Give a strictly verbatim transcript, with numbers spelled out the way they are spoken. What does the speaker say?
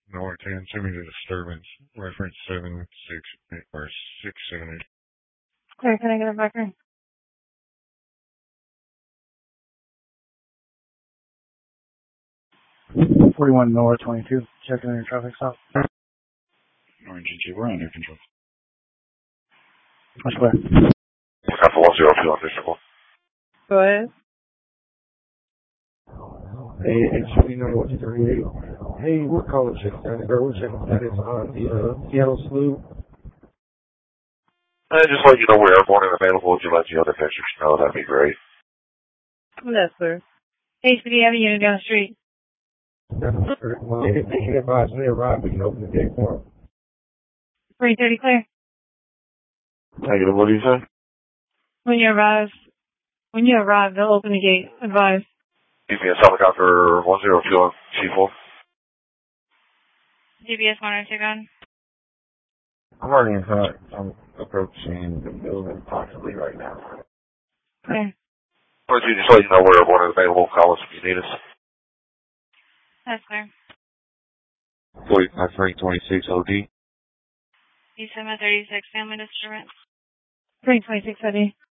Nor ten, send me the disturbance. Reference seven six or six seven eight. Clear, can I get a record? forty-one North twenty-two. Checking on your traffic stop. Orange and two, we're under control. Much better. Alpha one zero two on visual. Go ahead. Hey, it's three nine one three eight. Hey, we're calling six nine zero six. That is on the uh, Seattle Slough. Uh, just let you know we're airborne and available. If you let the other pictures know, that'd be great. Yes, sir. H P D have a unit down the street. Well, anything advised when they arrive, we can open the gate for them. three thirty clear. Negative, what do you say? When you arrive, when you arrive, they'll open the gate. Advise. G P S helicopter one zero two on C four. G P S one oh two gun. I'm already in front. I'm approaching the building possibly right now. Clear. Or you just let you know we're airborne and available. Call us if you need us. That's clear. forty-five three twenty-six O D. D seven thirty-six family disturbance. three twenty-six O D.